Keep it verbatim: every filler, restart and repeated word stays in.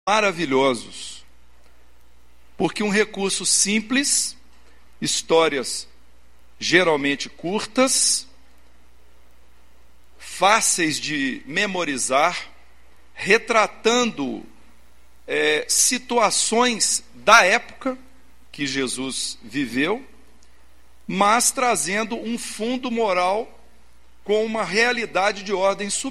maravilhosos, porque um recurso simples, histórias geralmente curtas, fáceis de memorizar, retratando é, situações da época que Jesus viveu, mas trazendo um fundo moral com uma realidade de ordem superior.